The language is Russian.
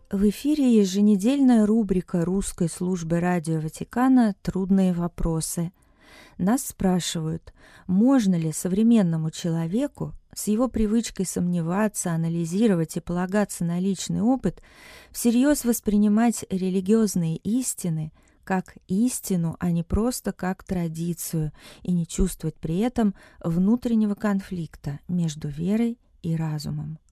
В эфире еженедельная рубрика русской службы Радио Ватикана «Трудные вопросы». Нас спрашивают, можно ли современному человеку с его привычкой сомневаться, анализировать и полагаться на личный опыт всерьез воспринимать религиозные истины как истину, а не просто как традицию, и не чувствовать при этом внутреннего конфликта между верой и разумом.